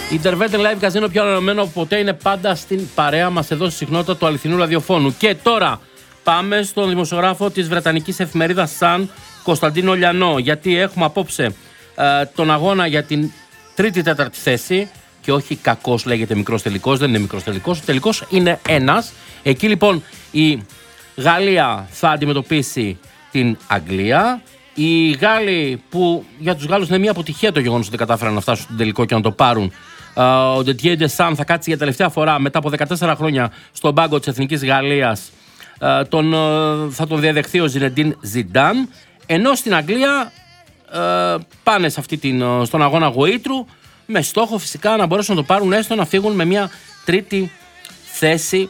Intervete Live Casino, πιο ανανεωμένο από ποτέ, είναι πάντα στην παρέα μας εδώ στη συχνότητα του αληθινού ραδιοφώνου. Και τώρα πάμε στον δημοσιογράφο της βρετανικής εφημερίδας Sun, Κωνσταντίνο Λιανό, γιατί έχουμε απόψε τον αγώνα για την τρίτη-τέταρτη θέση. Και όχι κακός λέγεται μικρός τελικός, δεν είναι μικρός τελικός. Ο τελικός είναι ένας. Εκεί λοιπόν η Γαλλία θα αντιμετωπίσει την Αγγλία. Οι Γάλλοι, που για τους Γάλλους είναι μια αποτυχία το γεγονός ότι κατάφεραν να φτάσουν στον τελικό και να το πάρουν. Ο Didier Deschamps θα κάτσει για τελευταία φορά μετά από 14 χρόνια στον πάγκο της Εθνικής Γαλλίας. Θα τον διαδεχθεί ο Zinedine Zidane. Ενώ στην Αγγλία πάνε σε στον αγώνα γοήτρου, με στόχο φυσικά να μπορέσουν να το πάρουν, έστω να φύγουν με μια τρίτη θέση.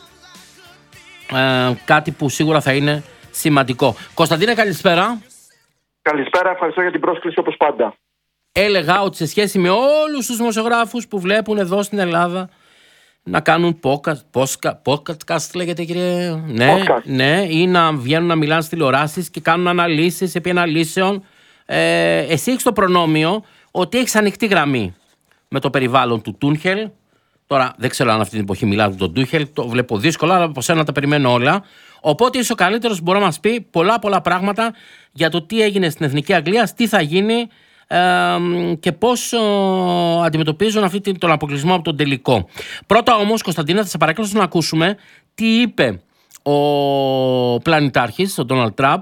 Κάτι που σίγουρα θα είναι σημαντικό. Κωνσταντίνε, καλησπέρα. Καλησπέρα, ευχαριστώ για την πρόσκληση όπως πάντα. Έλεγα ότι σε σχέση με όλους τους δημοσιογράφους που βλέπουν εδώ στην Ελλάδα να κάνουν podcast, λέγεται κύριε, ναι, ή να βγαίνουν να μιλάνε στις τηλεοράσεις και κάνουν αναλύσεις επί αναλύσεων, εσύ έχεις το προνόμιο ότι έχεις ανοιχτή γραμμή με το περιβάλλον του Τούνχελ. Τώρα δεν ξέρω αν αυτή την εποχή μιλάτε τον Τούχελ, το βλέπω δύσκολα, αλλά από σένα τα περιμένω όλα. Οπότε είσαι ο καλύτερος που μπορεί να μας πει πολλά πράγματα για το τι έγινε στην Εθνική Αγγλία, τι θα γίνει και πώς αντιμετωπίζουν τον αποκλεισμό από τον τελικό. Πρώτα όμως, Κωνσταντίνα, θα σε παρακαλώ να ακούσουμε τι είπε ο πλανητάρχης, ο Ντόναλντ Τραμπ,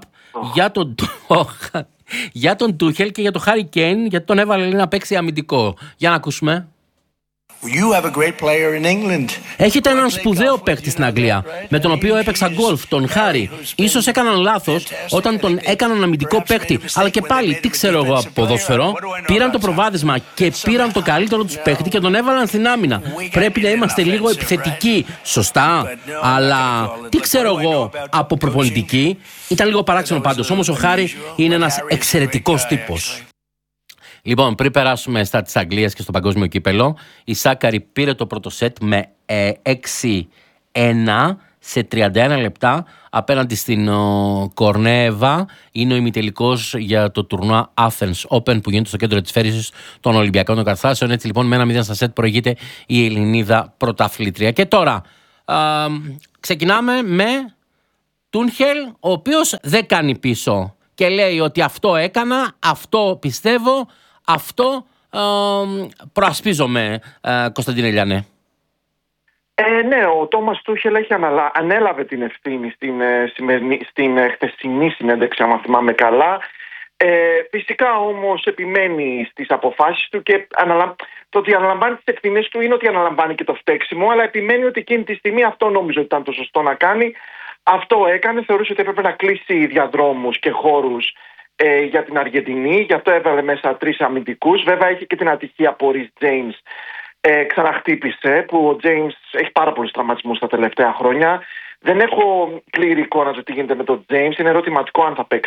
για τον Τούχελ και για τον Χάρι Κέιν, γιατί τον έβαλε να παίξει αμυντικό. Για να ακούσουμε. Έχετε έναν σπουδαίο παίκτη στην Αγγλία, με τον οποίο έπαιξα γκολφ, τον Χάρι. Ίσως έκαναν λάθος όταν τον έκαναν αμυντικό παίκτη, αλλά και πάλι, τι ξέρω εγώ από ποδόσφαιρο. Πήραν το προβάδισμα και πήραν το καλύτερο τους παίκτη και τον έβαλαν στην άμυνα. Πρέπει να είμαστε λίγο επιθετικοί, σωστά, αλλά τι ξέρω εγώ από προπονητική. Ήταν λίγο παράξενο πάντως, όμως ο Χάρι είναι ένας εξαιρετικός τύπος. Λοιπόν, πριν περάσουμε στα της Αγγλίας και στο παγκόσμιο κύπελο, η Σάκαρη πήρε το πρώτο σετ με 6-1 σε 31 λεπτά απέναντι στην Κορνέβα. Είναι ο ημιτελικός για το τουρνουά Athens Open που γίνεται στο κέντρο της Φέρησης των Ολυμπιακών των Καταστάσεων. Έτσι λοιπόν με 1-0 στα σετ προηγείται η Ελληνίδα πρωταθλήτρια. Και τώρα ξεκινάμε με Τούνχελ, ο οποίος δεν κάνει πίσω και λέει ότι αυτό έκανα, αυτό πιστεύω, αυτό προασπίζομαι, Κωνσταντίνε Λιανέ. Ναι, ο Τόμας Τούχελ ανέλαβε την ευθύνη στην χθεσινή συνέντευξη, αν θυμάμαι καλά. Φυσικά όμως επιμένει στις αποφάσεις του και το ότι αναλαμβάνει τις ευθύνες του είναι ότι αναλαμβάνει και το φταίξιμο, αλλά επιμένει ότι εκείνη τη στιγμή αυτό νόμιζε ότι ήταν το σωστό να κάνει. Αυτό έκανε, θεωρούσε ότι έπρεπε να κλείσει διαδρόμους και χώρους για την Αργεντινή, γι' αυτό έβαλε μέσα 3 αμυντικούς. Βέβαια είχε και την ατυχία από ο Ρις Τζέιμς, ξαναχτύπησε, που ο Τζέιμς έχει πάρα πολλούς τραυματισμούς τα τελευταία χρόνια. Δεν έχω πλήρη εικόνα του τι γίνεται με τον Τζέιμς, είναι ερωτηματικό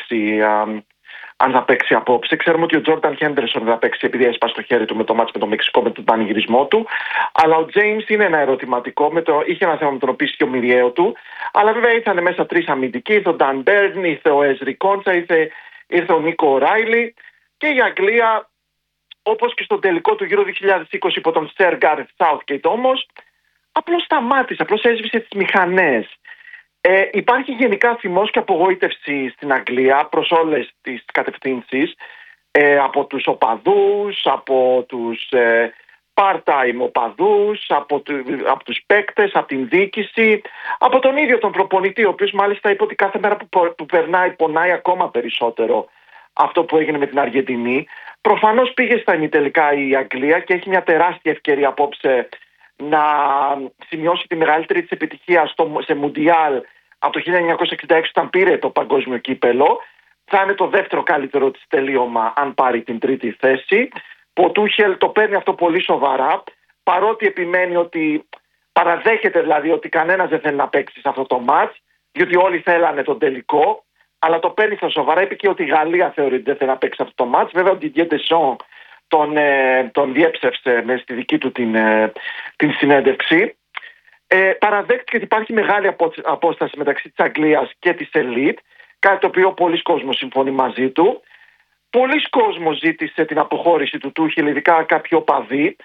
αν θα παίξει απόψε. Ξέρουμε ότι ο Τζόρνταν Χέντερσον θα παίξει επειδή έσπασε το χέρι του με το μάτς με το Μεξικό, με τον πανηγυρισμό του. Αλλά ο Τζέιμς είναι ένα ερωτηματικό. Είχε ένα θέμα με τον οπίσιο μυριαίο του. Αλλά βέβαια ήρθαν μέσα 3 αμυντικοί. Ήρθε ο Νταν Μπέρν, ήρθε ο Έζρι Κόντσα, ήρθε ο Νίκο Ράιλι. Και η Αγγλία, όπως και στο τελικό του Euro 2020 υπό τον Σερ Γκάρεθ Σάουθγκέιτ όμως, απλώς σταμάτησε, απλώς έσβησε τις μηχανές. Υπάρχει γενικά θυμός και απογοήτευση στην Αγγλία προς όλες τις κατευθύνσεις, από τους οπαδούς, από τους part-time οπαδούς, από τους παίκτες, από την διοίκηση, από τον ίδιο τον προπονητή, ο οποίος μάλιστα είπε ότι κάθε μέρα που περνάει πονάει ακόμα περισσότερο αυτό που έγινε με την Αργεντινή. Προφανώς πήγε στα ημιτελικά η Αγγλία και έχει μια τεράστια ευκαιρία απόψε να σημειώσει τη μεγαλύτερη της επιτυχία σε Μουντιάλ από το 1966 όταν πήρε το παγκόσμιο κύπελο. Θα είναι το δεύτερο καλύτερο της τελείωμα αν πάρει την τρίτη θέση. Ο Τούχελ το παίρνει αυτό πολύ σοβαρά, παρότι επιμένει ότι παραδέχεται δηλαδή ότι κανένας δεν θέλει να παίξει σε αυτό το μάτς, διότι όλοι θέλανε τον τελικό, αλλά το παίρνει στα σοβαρά. Είπε και ότι η Γαλλία θεωρεί ότι δεν θέλει να παίξει αυτό το μάτς. Βέβαια ο Didier Deschamps τον διέψευσε στη δική του την συνέντευξη. Παραδέχτηκε ότι υπάρχει μεγάλη απόσταση μεταξύ της Αγγλίας και της ελίτ, κάτι το οποίο πολλοί κόσμος συμφωνεί μαζί του. Πολλοί κόσμος ζήτησε την αποχώρηση του Τούχελ, ειδικά κάποιοι οπαδοί.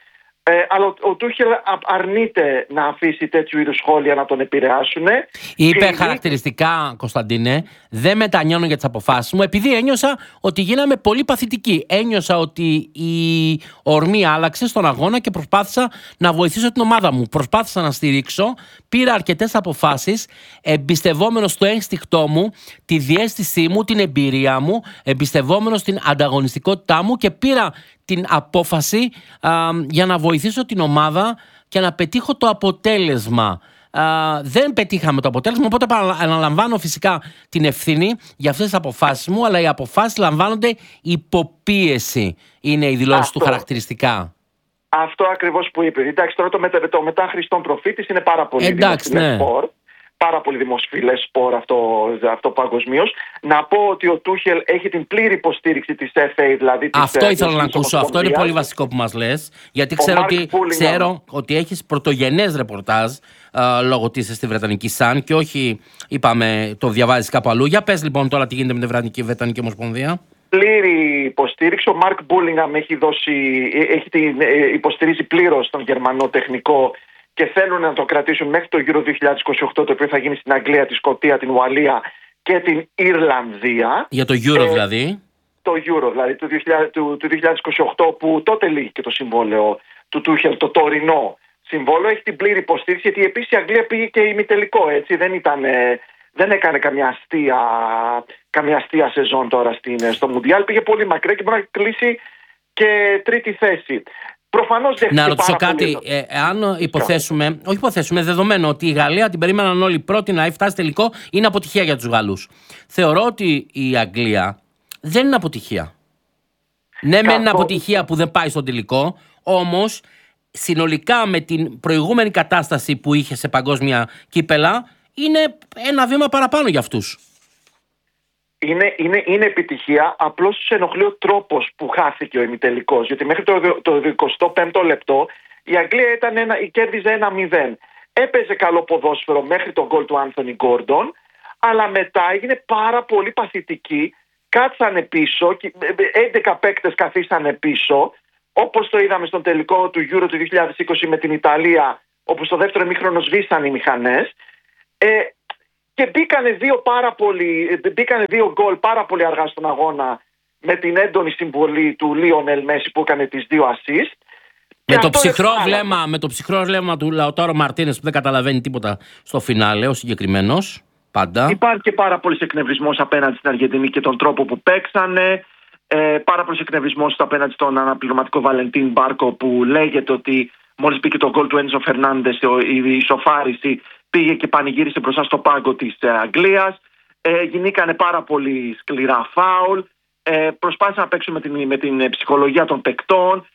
Αλλά ο Τούχελ αρνείται να αφήσει τέτοιου είδους σχόλια να τον επηρεάσουν. Είπε χαρακτηριστικά, Κωνσταντίνε, δεν μετανιώνω για τις αποφάσεις μου, επειδή ένιωσα ότι γίναμε πολύ παθητικοί. Ένιωσα ότι η ορμή άλλαξε στον αγώνα και προσπάθησα να βοηθήσω την ομάδα μου. Προσπάθησα να στηρίξω, πήρα αρκετές αποφάσεις, εμπιστευόμενος στο ένστικτό μου, τη διαίσθησή μου, την εμπειρία μου, εμπιστευόμενος στην ανταγωνιστικότητά μου και πήρα την απόφαση για να βοηθήσω την ομάδα και να πετύχω το αποτέλεσμα. Δεν πετύχαμε το αποτέλεσμα, οπότε αναλαμβάνω φυσικά την ευθύνη για αυτές τις αποφάσεις μου, αλλά οι αποφάσεις λαμβάνονται υποπίεση, είναι η δηλώση του χαρακτηριστικά. Αυτό ακριβώς που είπε. Εντάξει, τώρα το μετά Χριστόν προφήτης είναι πάρα πολύ δημοσιογραφικό σπορ. Πάρα πολύ δημοσφιλές σπορ αυτό παγκοσμίως. Να πω ότι ο Τούχελ έχει την πλήρη υποστήριξη της FA, δηλαδή της. Αυτό ήθελα να ακούσω. Αυτό είναι πολύ βασικό που μας λες. Γιατί ξέρω ότι έχεις πρωτογενές ρεπορτάζ λόγω ότι είσαι στη Βρετανική Sun και όχι, είπαμε, το διαβάζεις κάπου αλλού. Για πες λοιπόν τώρα τι γίνεται με την Βρετανική Ομοσπονδία. Πλήρη υποστήριξη. Ο Μαρκ Μπούλιγχαμ υποστηρίζει πλήρως τον Γερμανό τεχνικό και θέλουν να το κρατήσουν μέχρι το Euro 2028, το οποίο θα γίνει στην Αγγλία, τη Σκωτία, την Ουαλία και την Ιρλανδία. Για το Euro δηλαδή. Το Euro δηλαδή του 2028, που τότε λύγει και το συμβόλαιο του Τούχελ, το τωρινό συμβόλαιο. Έχει την πλήρη υποστήριξη, γιατί επίσης η Αγγλία πήγε και ημιτελικό, έτσι. Δεν έκανε καμιά αστεία σεζόν τώρα στο Μουντιάλ. Πήγε πολύ μακριά και μπορεί να κλείσει και τρίτη θέση. Να ρωτήσω κάτι, αν υποθέσουμε δεδομένο ότι η Γαλλία την περίμεναν όλοι πρώτη να φτάσει τελικό, είναι αποτυχία για τους Γαλλούς. Θεωρώ ότι η Αγγλία δεν είναι αποτυχία. Ναι, μεν είναι αποτυχία που δεν πάει στον τελικό, όμως συνολικά με την προηγούμενη κατάσταση που είχε σε παγκόσμια κύπελα, είναι ένα βήμα παραπάνω για αυτούς. Είναι επιτυχία, απλώς τους ενοχλεί ο τρόπος που χάθηκε ο ημιτελικός. Γιατί μέχρι το 25ο λεπτό η Αγγλία κέρδιζε 1-0. Έπαιζε καλό ποδόσφαιρο μέχρι τον γκολ του Άνθονι Γκόρντον, αλλά μετά έγινε πάρα πολύ παθητική. Κάτσανε πίσω, 11 παίκτες καθίσανε πίσω, όπως το είδαμε στον τελικό του Euro του 2020 με την Ιταλία, όπου στο δεύτερο ημίχρονο σβήσαν οι μηχανές. Και μπήκανε δύο γκολ πάρα πολύ αργά στον αγώνα, με την έντονη συμβολή του Λίονελ Μέση που έκανε τις 2 assist. Με το ψυχρό βλέμμα του Λαουτάρο Μαρτίνες που δεν καταλαβαίνει τίποτα στο φινάλε, ο συγκεκριμένος, πάντα. Υπάρχει και πάρα πολύς εκνευρισμός απέναντι στην Αργεντινή και τον τρόπο που παίξανε. Πάρα πολύς εκνευρισμός απέναντι στον αναπληρωματικό Βαλεντίν Μπάρκο, που λέγεται ότι μόλις μπήκε το γκολ του Ένσο Φερνάντες, η ισοφάριση, πήγε και πανηγύρισε μπροστά στο πάγκο της Αγγλίας. Γινήκανε πάρα πολύ σκληρά φάουλ. Προσπάθησαν να παίξουν με την ψυχολογία των παικτών.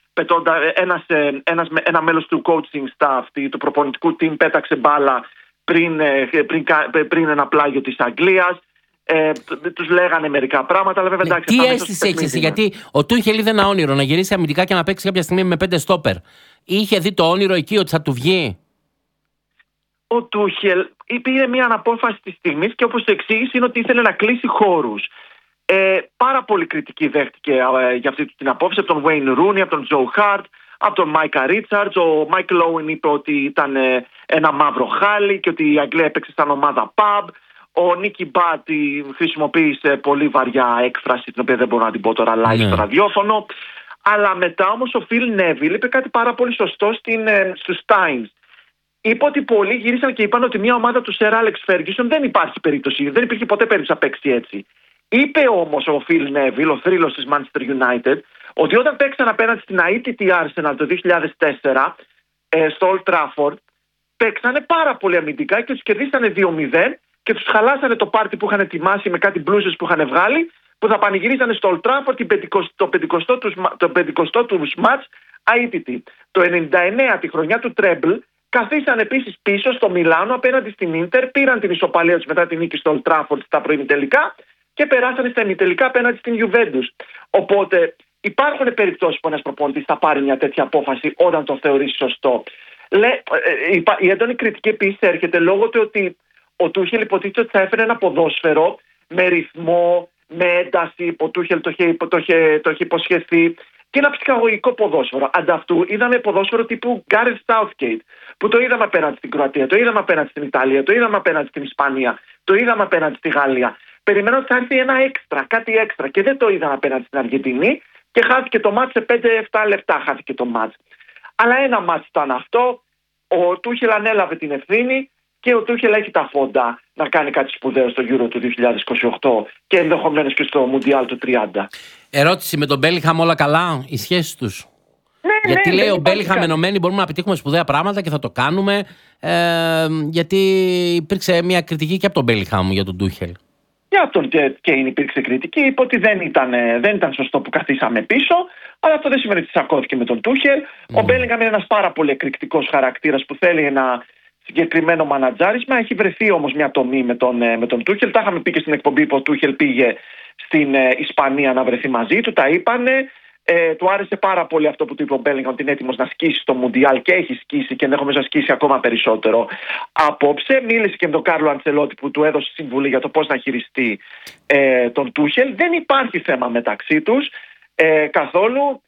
Ένα μέλος του coaching staff, του προπονητικού team, πέταξε μπάλα πριν ένα πλάγιο της Αγγλίας. Τους λέγανε μερικά πράγματα, αλλά βέβαια εντάξει. Τι αίσθηση έχεις εσύ, γιατί ο Τούχελ είδε ένα όνειρο να γυρίσει αμυντικά και να παίξει κάποια στιγμή με 5 στόπερ. Είχε δει το όνειρο εκεί ότι θα του βγει? Ο Τούχελ πήρε μια αναπόφαση της στιγμής και όπως το εξήγησε είναι ότι ήθελε να κλείσει χώρους. Πάρα πολύ κριτική δέχτηκε για αυτή την απόφαση από τον Wayne Rooney, από τον Joe Hart, από τον Μάικα Ρίτσαρτς. Ο Michael Owen είπε ότι ήταν ένα μαύρο χάλι και ότι η Αγγλία έπαιξε σαν ομάδα pub. Ο Νίκι Μπάτι χρησιμοποίησε πολύ βαριά έκφραση, την οποία δεν μπορώ να την πω τώρα live στο ραδιόφωνο. Αλλά μετά όμως ο Phil Neville είπε κάτι πάρα πολύ σωστό στους Times. Είπε ότι πολλοί γύρισαν και είπαν ότι μια ομάδα του Sir Alex Ferguson δεν υπήρχε ποτέ περίπτωση να παίξει έτσι. Είπε όμως ο Phil Neville, ο θρύλος της Manchester United, ότι όταν παίξαν απέναντι στην αίτητη Arsenal το 2004 στο Old Trafford, παίξανε πάρα πολύ αμυντικά και τους κερδίσανε 2-0 και τους χαλάσανε το πάρτι που είχαν ετοιμάσει με κάτι μπλούζες που είχαν βγάλει, που θα πανηγυρίζανε στο Old Trafford το 50ο τους μάτς αίτητη. Το 99, τη χρονιά του Treble, καθίσαν επίσης πίσω στο Μιλάνο απέναντι στην Ίντερ, πήραν την ισοπαλία τους μετά την νίκη στο Old Trafford στα προημιτελικά και περάσανε στα ημιτελικά απέναντι στην Juventus. Οπότε υπάρχουν περιπτώσεις που ένας προπονητής θα πάρει μια τέτοια απόφαση όταν το θεωρήσει σωστό. Η έντονη κριτική επίσης έρχεται λόγω του ότι ο Τούχελ υποτίθεται ότι θα έφερε ένα ποδόσφαιρο με ρυθμό, με ένταση. Ο Τούχελ το είχε υποσχεθεί. και ένα ψυχαγωγικό ποδόσφαιρο. Ανταυτού είδαμε ποδόσφαιρο τύπου Gareth Southgate, που το είδαμε απέναντι στην Κροατία, το είδαμε απέναντι στην Ιταλία, το είδαμε απέναντι στην Ισπανία, το είδαμε απέναντι στη Γαλλία. Περιμένω ότι θα έρθει ένα έξτρα, κάτι έξτρα, και δεν το είδαμε απέναντι στην Αργεντινή και χάθηκε το μάτς σε 5-7 λεπτά. Χάθηκε το μάτς. Αλλά ένα μάτς ήταν αυτό. Ο Τούχελ ανέλαβε την ευθύνη και ο Τούχελ έχει τα φόντα να κάνει κάτι σπουδαίο στο Euro του 2028 και ενδεχομένως και στο Μουντιάλ του 30. Ερώτηση, με τον Μπέλιγχαμ όλα καλά, οι σχέσεις τους? Ναι, γιατί λέει ο Μπέλιγχαμ ενωμένοι μπορούμε να πετύχουμε σπουδαία πράγματα και θα το κάνουμε. Γιατί υπήρξε μια κριτική και από τον Μπέλιγχαμ για τον Τούχελ. Για από τον Κέιν υπήρξε κριτική. Είπε ότι δεν ήταν σωστό που καθίσαμε πίσω. Αλλά αυτό δεν σημαίνει ότι τσακώθηκε με τον Τούχελ. Ο Μπέλιγχαμ είναι ένας πάρα πολύ εκρηκτικός χαρακτήρας που θέλει ένα συγκεκριμένο μανατζάρισμα. Έχει βρεθεί όμως μια τομή με τον Τούχελ. Τα είχαμε πει και στην εκπομπή που ο Τούχελ πήγε στην Ισπανία να βρεθεί μαζί του. Τα είπανε. Του άρεσε πάρα πολύ αυτό που του είπε ο Μπέλιγχαμ, ότι είναι έτοιμος να σκίσει το Μουντιάλ και έχει σκίσει και ενδεχομένως να σκίσει ακόμα περισσότερο απόψε. Μίλησε και με τον Κάρλο Αντσελότη που του έδωσε συμβουλή για το πώς να χειριστεί τον Τούχελ. Δεν υπάρχει θέμα μεταξύ τους καθόλου.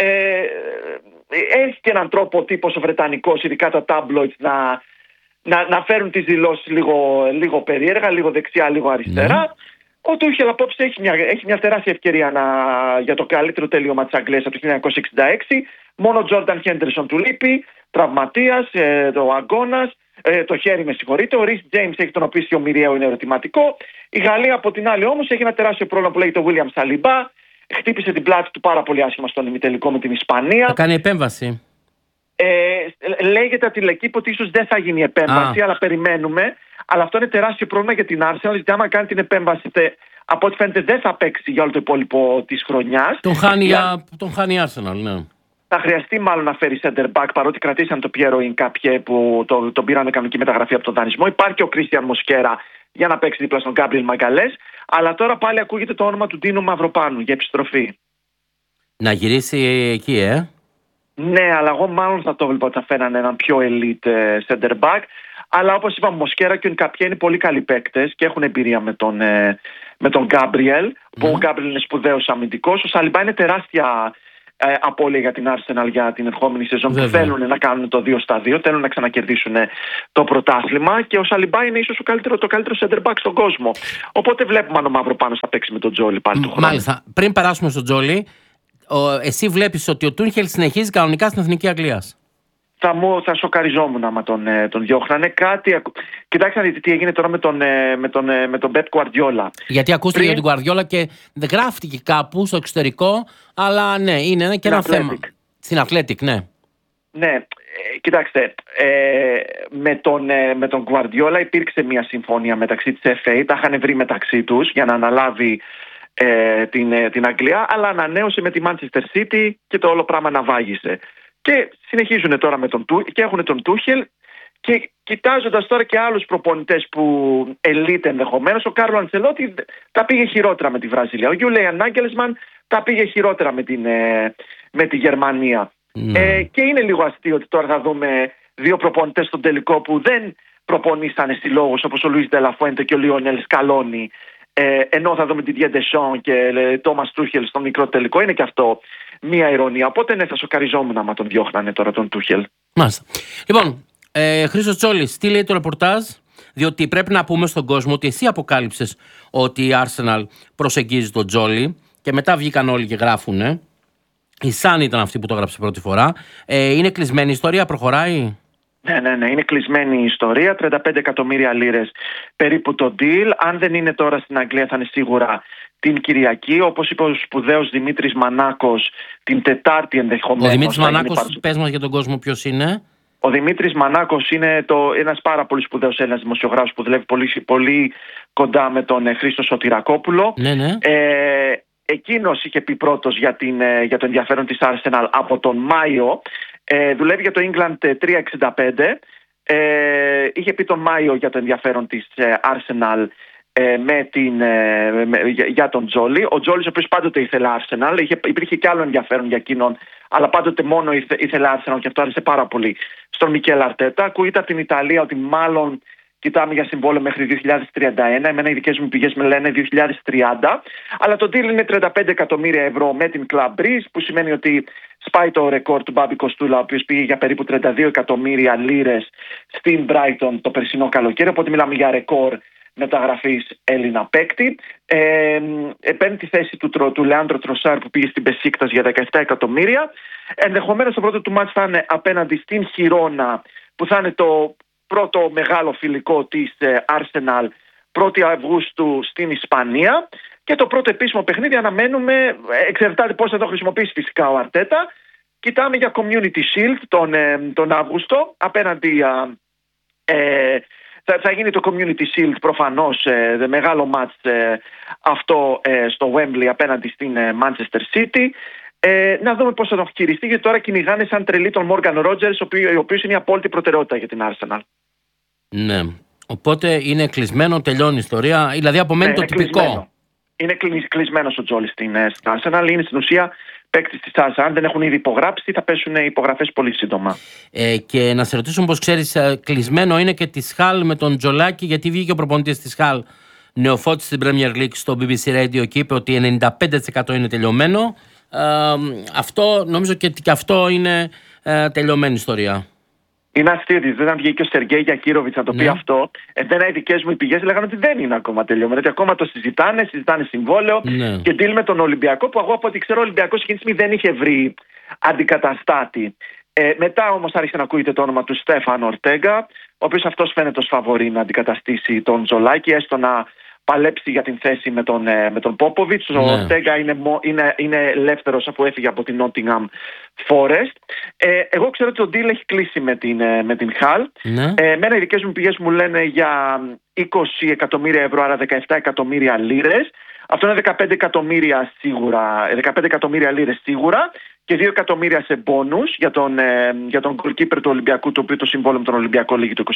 Έχει και έναν τρόπο ο τύπος ο Βρετανικός, ειδικά τα tabloids, να φέρουν τις δηλώσεις λίγο περίεργα, λίγο δεξιά, λίγο αριστερά. Ο Τούχελ απόψε έχει μια τεράστια ευκαιρία για το καλύτερο τελείωμα της Αγγλίας από το 1966. Μόνο ο Τζόρνταν Χέντερσον του λείπει, τραυματίας, ο αγώνας, το χέρι με συγχωρείτε. Ο Ρις Τζέιμς έχει τον οποίο ο μοιραίο είναι ερωτηματικό. Η Γαλλία από την άλλη όμως έχει ένα τεράστιο πρόβλημα που λέγεται ο Βίλιαμ Σαλιμπά. Χτύπησε την πλάτη του πάρα πολύ άσχημα στον ημιτελικό με την Ισπανία. Θα κάνει επέμβαση. Λέγεται από τη Λεκύπ ότι ίσως δεν θα γίνει επέμβαση, αλλά περιμένουμε. Αλλά αυτό είναι τεράστιο πρόβλημα για την Arsenal, γιατί άμα κάνει την επέμβαση, από ό,τι φαίνεται δεν θα παίξει για όλο το υπόλοιπο της χρονιάς. Τον χάνει η Arsenal, ναι. Θα χρειαστεί μάλλον να φέρει center back, παρότι κρατήσαν το Πιέρο Ινκάπιε που τον πήραν με κανονική μεταγραφή από τον δανεισμό. Υπάρχει και ο Κρίστιαν Μοσκέρα για να παίξει δίπλα στον Γκάμπριελ Μαγκαλές. Αλλά τώρα πάλι ακούγεται το όνομα του Ντίνο Μαυροπάνου για επιστροφή. Να γυρίσει εκεί, Ναι, αλλά εγώ μάλλον θα το βλέπω ότι θα φέρανε έναν πιο elite center back. Αλλά όπως είπαμε, ο Μοσκέρα και ο Ινκαπιέ είναι πολύ καλοί παίκτες και έχουν εμπειρία με τον Γκάμπριελ. Που ο Γκάμπριελ είναι σπουδαίος αμυντικός. Ο Σαλιμπά είναι τεράστια απώλεια για την Arsenal για την ερχόμενη σεζόν. Που θέλουν να κάνουν το 2-2, θέλουν να ξανακερδίσουν το πρωτάθλημα. Και ο Σαλιμπά είναι ίσως το καλύτερο center back στον κόσμο. Οπότε βλέπουμε αν ο Μαυροπάνος θα παίξει με τον Τζόλι πάλι του χρόνου. Μάλιστα. Πριν περάσουμε στον Τζόλι, εσύ βλέπεις ότι ο Τούχελ συνεχίζει κανονικά στην Εθνική Αγγλίας? Θα σοκαριζόμουν άμα τον διώχνανε. Κοιτάξτε να δείτε τι έγινε τώρα με τον Πεπ Γκουαρδιόλα. Γιατί ακούστηκε για τον Γκουαρδιόλα και δεν γράφτηκε κάπου στο εξωτερικό, αλλά ναι, είναι και ένα θέμα. Στην Athletic, ναι. Ναι, κοιτάξτε, με τον Γκουαρδιόλα υπήρξε μια συμφωνία μεταξύ της FA, τα είχαν βρει μεταξύ τους για να αναλάβει την Αγγλία, αλλά ανανέωσε με τη Manchester City και το όλο πράγμα ναυάγησε. Και συνεχίζουν τώρα και έχουν τον Τούχελ και κοιτάζοντας τώρα και άλλους προπονητές που ελίτ ενδεχομένως, ο Κάρλο Αντσελότη τα πήγε χειρότερα με τη Βραζιλία. Ο Γιούλιαν Νάγκελσμαν τα πήγε χειρότερα με τη Γερμανία. Και είναι λίγο αστείο ότι τώρα θα δούμε δύο προπονητές στον τελικό που δεν προπονήσανε συλλόγους όπως ο Λουίς Ντελαφουέντε και ο Λιονέλ Σκαλόνι. Ενώ θα δούμε τη Didier Deschamps και Τόμας Τούχελ στο μικρό τελικό. Είναι και αυτό μία ειρωνία. Οπότε ναι, θα σοκαριζόμουν άμα τον διώχνανε τώρα τον Τούχελ. Μάλιστα. Λοιπόν, Χρήστος Τσόλης, τι λέει το ρεπορτάζ? Διότι πρέπει να πούμε στον κόσμο ότι εσύ αποκάλυψες ότι η Arsenal προσεγγίζει τον Τζόλι και μετά βγήκαν όλοι και γράφουνε. Η Sun ήταν αυτή που το έγραψε πρώτη φορά. Είναι κλεισμένη η ιστορία, προχωράει? Ναι, είναι κλεισμένη η ιστορία. 35 εκατομμύρια λίρες περίπου το deal. Αν δεν είναι τώρα στην Αγγλία θα είναι σίγουρα την Κυριακή. Όπως είπε ο σπουδαίος Δημήτρης Μανάκος, την Τετάρτη ενδεχομένως. Ο Δημήτρης Μανάκος, πες μας για τον κόσμο ποιος είναι. Ο Δημήτρης Μανάκος είναι ένας πάρα πολύ σπουδαίος Έλληνας δημοσιογράφος που δουλεύει πολύ, πολύ κοντά με τον Χρήστο Σωτηρακόπουλο. Ναι. Εκείνος είχε πει πρώτος για το ενδιαφέρον της Arsenal από τον Μάιο. Δουλεύει για το England 365. Είχε πει τον Μάιο για το ενδιαφέρον της Arsenal για τον Τζόλι. Ο Τζόλις, ο οποίος πάντοτε ήθελε Arsenal, υπήρχε και άλλο ενδιαφέρον για εκείνον, αλλά πάντοτε μόνο ήθελε Arsenal και αυτό άρεσε πάρα πολύ στον Μικέλ Αρτέτα. Ακούγεται από την Ιταλία ότι μάλλον Κοιτάμε για συμβόλαιο μέχρι 2031. Εμένα οι δικές μου πηγές με λένε 2030. Αλλά το deal είναι 35 εκατομμύρια ευρώ με την Club Breeze, που σημαίνει ότι σπάει το ρεκόρ του Μπάμπη Κοστούλα, ο οποίος πήγε για περίπου 32 εκατομμύρια λίρες στην Brighton το περσινό καλοκαίρι. Οπότε μιλάμε για ρεκόρ μεταγραφής Έλληνα παίκτη. Παίρνει τη θέση του Λεάντρο Τροσάρ, που πήγε στην Μπεσίκτας για 17 εκατομμύρια. Ενδεχομένως το πρώτο του μάτς θα είναι απέναντι στην Χιρόνα, που θα είναι το πρώτο μεγάλο φιλικό της Arsenal 1η Αυγούστου στην Ισπανία. Και το πρώτο επίσημο παιχνίδι αναμένουμε, εξαρτάται πώς θα το χρησιμοποιήσει φυσικά ο Αρτέτα. Κοιτάμε για Community Shield τον Αύγουστο απέναντι. Θα γίνει το Community Shield προφανώς, μεγάλο μάτς αυτό στο Wembley απέναντι στην Manchester City. Να δούμε πώς θα τον χειριστεί, γιατί τώρα κυνηγάνε σαν τρελή τον Morgan Rogers, ο οποίος είναι η απόλυτη προτεραιότητα για την Arsenal. Ναι, οπότε είναι κλεισμένο, τελειώνει η ιστορία, δηλαδή απομένει το τυπικό. Κλεισμένο. Είναι κλεισμένος ο Τζόλι στην Arsenal, είναι στην ουσία παίκτης της Arsenal. Αν δεν έχουν ήδη υπογράψει, θα πέσουν οι υπογραφές πολύ σύντομα. Και να σε ρωτήσω, πώς ξέρεις, κλεισμένο είναι και τη Χαλ με τον Τζολάκη, γιατί βγήκε ο προπονητής της Χαλ νεοφώτης στην Premier League στο BBC Radio και είπε ότι 95% είναι τελειωμένο. Αυτό νομίζω και αυτό είναι τελειωμένη ιστορία. Είναι αστείο, δεν βγήκε ο Σεργέη Γιακύροβιτς να το πει αυτό. Εμένα οι δικές μου πηγές λέγανε ότι δεν είναι ακόμα τελειωμένο. Ότι ακόμα το συζητάνε συμβόλαιο και deal με τον Ολυμπιακό, που εγώ από ό,τι ξέρω ο Ολυμπιακός εκείνη τη στιγμή δεν είχε βρει αντικαταστάτη. Μετά όμως άρχισε να ακούγεται το όνομα του Στέφαν Ορτέγκα, ο οποίος αυτός φαίνεται ως φαβορί να αντικαταστήσει τον Τζολάκη, έστω να παλέψει για την θέση με τον Πόποβιτς. Ο Ορτέγκα είναι ελεύθερος αφού έφυγε από την Nottingham Forest. Εγώ ξέρω ότι το deal έχει κλείσει με την Hull. Εμένα οι δικές μου πηγές μου λένε για 20 εκατομμύρια ευρώ, άρα 17 εκατομμύρια λίρες. Αυτό είναι 15 εκατομμύρια λίρες σίγουρα και 2 εκατομμύρια σε μπόνους για τον goalkeeper του Ολυμπιακού, το οποίο το συμβόλαιο με τον Ολυμπιακό λήγει το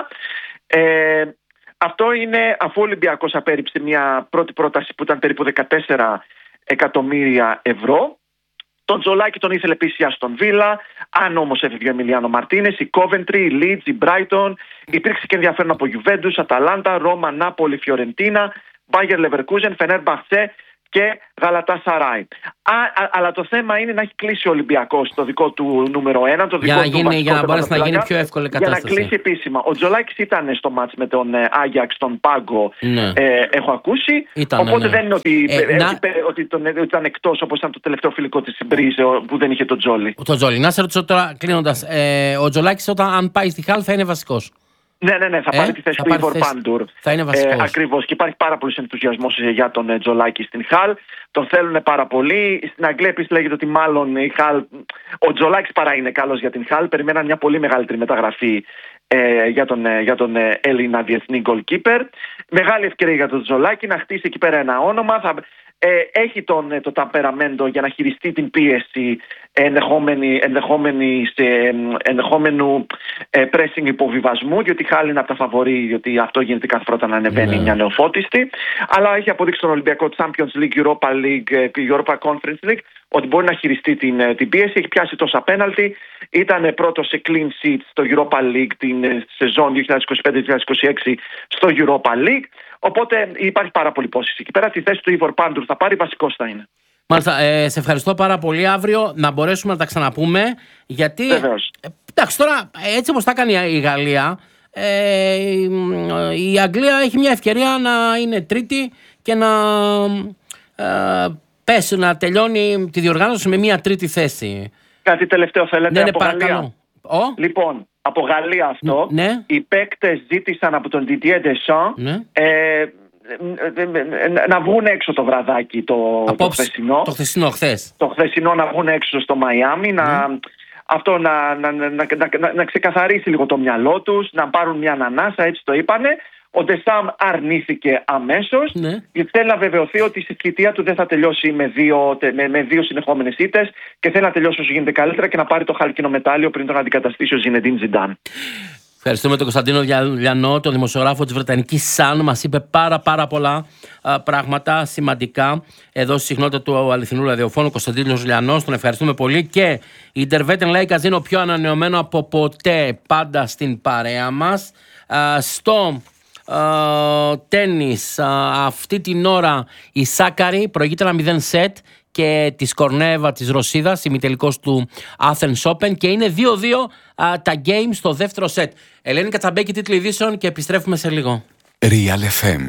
27. Αυτό είναι αφού ο Ολυμπιακός απέρριψε μια πρώτη πρόταση που ήταν περίπου 14 εκατομμύρια ευρώ. Τον Τζολάκη τον ήθελε επίσης η Άστον Βίλα. Αν όμως έφυγε ο Εμιλιάνο Μαρτίνες, η Coventry, η Leeds, η Brighton. Υπήρξε και ενδιαφέρον από Juventus, Αταλάντα, Ρώμα, Νάπολη, Φιωρεντίνα, Bayer Leverkusen, Fenerbahce και Γαλατάσαράι. Αλλά το θέμα είναι να έχει κλείσει ο Ολυμπιακός το δικό του νούμερο 1. Το δικό για να μπορέσει να γίνει πιο εύκολη κατάσταση. Για να κλείσει επίσημα. Ο Τζολάκης ήταν στο μάτς με τον Άγιαξ, τον Πάγκο, έχω ακούσει. Οπότε δεν είναι ότι ήταν εκτός, όπως ήταν το τελευταίο φιλικό της Μπρίζε που δεν είχε τον Τζόλι. Να σε ρωτήσω τώρα κλείνοντας. Ο Τζολάκης αν πάει στη Χαλ θα είναι βασικός. Ναι, θα πάρει τη θέση του Ιβορ Πάντουρ. Θα είναι βασικός. Ακριβώς. Και υπάρχει πάρα πολύ ενθουσιασμός για τον Τζολάκη στην Χαλ. Τον θέλουν πάρα πολύ. Στην Αγγλία επίσης λέγεται ότι μάλλον η Χαλ, ο Τζολάκης παρά είναι καλός για την Χαλ. Περιμέναν μια πολύ μεγαλύτερη μεταγραφή για τον Έλληνα διεθνή goalkeeper. Μεγάλη ευκαιρία για τον Τζολάκη να χτίσει εκεί πέρα ένα όνομα. Έχει το ταμπεραμέντο για να χειριστεί την πίεση ενδεχόμενου pressing υποβιβασμού, διότι η Χάλη είναι από τα φαβορί, διότι αυτό γίνεται κάθε πρώτα να ανεβαίνει μια νεοφώτιστη. Αλλά έχει αποδείξει τον Ολυμπιακό Champions League, Europa League, Europa Conference League ότι μπορεί να χειριστεί την πίεση. Έχει πιάσει τόσα πέναλτι. Ήταν πρώτος σε clean sheet στο Europa League την σεζόν 2025-2026 στο Europa League. Οπότε υπάρχει πάρα πολύ υπόσχεση. Εκεί πέρα τη θέση του Ιβορ Πάντουρ θα πάρει, βασικός θα είναι. Μάλιστα, σε ευχαριστώ πάρα πολύ. Αύριο να μπορέσουμε να τα ξαναπούμε. Γιατί. Εντάξει, τώρα έτσι όπως τα έκανε η Γαλλία, η Αγγλία έχει μια ευκαιρία να είναι τρίτη και να πέσει, να τελειώνει τη διοργάνωση με μια τρίτη θέση. Κάτι τελευταίο θέλετε από Γαλλία? Λοιπόν, από Γαλλία αυτό, οι παίκτες ζήτησαν από τον Didier Deschamps να βγουν έξω το βραδάκι το χθεσινό. Το χθεσινό να βγουν έξω στο Μαϊάμι, να ξεκαθαρίσει λίγο το μυαλό τους, να πάρουν μια ανανάσα, έτσι το είπανε. Ο Ντεσάμ αρνήθηκε αμέσως, γιατί θέλει να βεβαιωθεί ότι η θητεία του δεν θα τελειώσει με δύο συνεχόμενες ήττες και θέλει να τελειώσει όσο γίνεται καλύτερα και να πάρει το χάλκινο μετάλλιο πριν τον αντικαταστήσει ο Ζινεντίν Ζιντάν. Ευχαριστούμε τον Κωνσταντίνο Λιανό, τον δημοσιογράφο της Βρετανικής Sun. Μας είπε πάρα πολλά πράγματα σημαντικά εδώ στη συχνότητα του αληθινού ραδιοφώνου. Κωνσταντίνος Λιανός, τον ευχαριστούμε πολύ. Και η Intervetten Live Casino, πιο ανανεωμένο από ποτέ, πάντα στην παρέα μας. Στο τένις αυτή την ώρα η Σάκαρη προηγείται ένα 0 σετ και τη Κορνέβα της Ρωσίδας, ημιτελικός του Athens Open, και είναι 2-2 τα game στο δεύτερο σετ. Ελένη Κατσαμπέκη, τίτλοι ειδήσεων, και επιστρέφουμε σε λίγο. Real FM.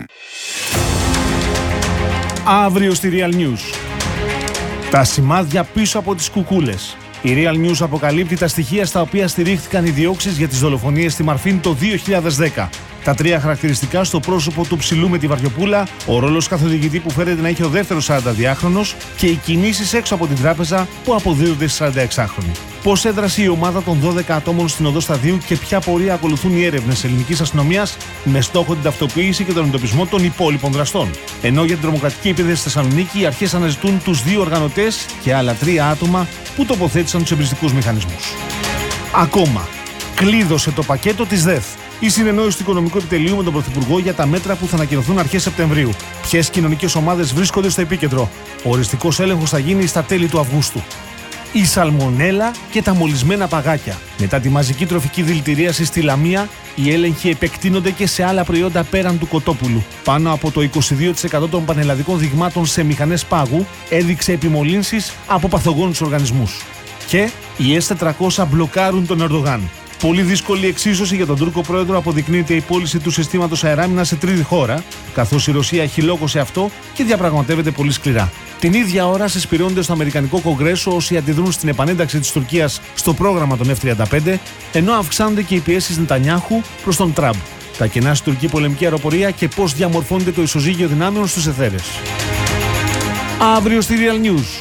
Αύριο στη Real News. Τα σημάδια πίσω από τις κουκούλες. Η Real News αποκαλύπτει τα στοιχεία στα οποία στηρίχθηκαν οι διώξεις για τις δολοφονίες στη Μαρφίν το 2010. Τα 3 χαρακτηριστικά στο πρόσωπο του ψηλού με τη βαριοπούλα, ο ρόλος καθοδηγητή που φέρεται να έχει ο δεύτερος 42χρονος και οι κινήσεις έξω από την τράπεζα που αποδίδονται στις 46χρονοι. Πώς έδρασε η ομάδα των 12 ατόμων στην οδό Σταδίου και ποια πορεία ακολουθούν οι έρευνες ελληνικής αστυνομίας με στόχο την ταυτοποίηση και τον εντοπισμό των υπόλοιπων δραστών. Ενώ για την τρομοκρατική επίθεση στη Θεσσαλονίκη, οι αρχές αναζητούν τους 2 οργανωτές και άλλα 3 άτομα που τοποθέτησαν τους εμπριστικούς μηχανισμούς. Ακόμα, κλείδωσε το πακέτο της ΔΕΘ η συνεννόηση του Οικονομικού Επιτελείου με τον Πρωθυπουργό για τα μέτρα που θα ανακοινωθούν αρχές Σεπτεμβρίου. Ποιες κοινωνικές ομάδες βρίσκονται στο επίκεντρο. Ο οριστικός έλεγχος θα γίνει στα τέλη του Αυγούστου. Η σαλμονέλα και τα μολυσμένα παγάκια. Μετά τη μαζική τροφική δηλητηρίαση στη Λαμία, οι έλεγχοι επεκτείνονται και σε άλλα προϊόντα πέραν του κοτόπουλου. Πάνω από το 22% των πανελλαδικών δειγμάτων σε μηχανές πάγου έδειξε επιμολύνσεις από παθογόνους οργανισμούς. Και οι S-400 μπλοκάρουν τον Ερντογάν. Πολύ δύσκολη εξίσωση για τον Τούρκο πρόεδρο αποδεικνύεται η πώληση του συστήματος αεράμινας σε τρίτη χώρα, καθώς η Ρωσία έχει λόγο σε αυτό και διαπραγματεύεται πολύ σκληρά. Την ίδια ώρα συσπηρώνονται στο Αμερικανικό Κογκρέσο όσοι αντιδρούν στην επανένταξη της Τουρκίας στο πρόγραμμα των F-35, ενώ αυξάνονται και οι πιέσεις Νετανιάχου προς τον Τραμπ. Τα κενά στην τουρκική πολεμική αεροπορία και πώς διαμορφώνεται το ισοζύγιο δυνάμεων στους αιθέρες. Αύριο στη Real News.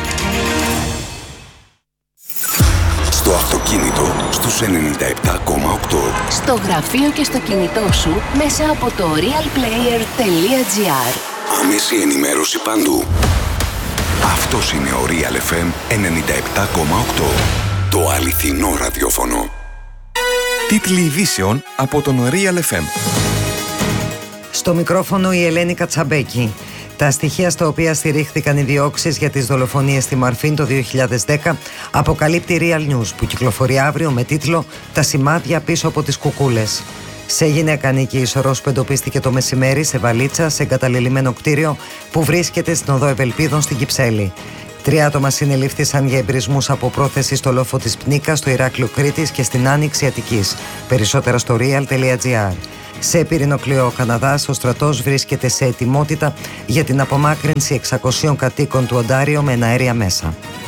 Στο αυτοκίνητο στους 97,8. Στο γραφείο και στο κινητό σου μέσα από το realplayer.gr. Άμεση ενημέρωση παντού. Αυτός είναι ο Real FM 97,8. Το αληθινό ραδιόφωνο. Τίτλοι ειδήσεων από τον Real FM. Στο μικρόφωνο η Ελένη Κατσαμπέκη. Τα στοιχεία στα οποία στηρίχθηκαν οι διώξεις για τις δολοφονίες στη Μαρφίν το 2010 αποκαλύπτει Real News, που κυκλοφορεί αύριο με τίτλο «Τα σημάδια πίσω από τις κουκούλες». Σε γυναίκα ανήκει η σωρός που εντοπίστηκε το μεσημέρι σε βαλίτσα σε εγκαταλελειμμένο κτίριο που βρίσκεται στην οδό Ευελπίδων στην Κυψέλη. 3 άτομα συνελήφθησαν για εμπρισμούς από πρόθεση στο λόφο της Πνίκας, στο Ηράκλειο Κρήτης και στην Άνοιξη Αττικής. Περισσότερα στο real.gr. Σε Πυρηνοκλειό Καναδάς, ο στρατός βρίσκεται σε ετοιμότητα για την απομάκρυνση 600 κατοίκων του Οντάριο με εναέρια μέσα.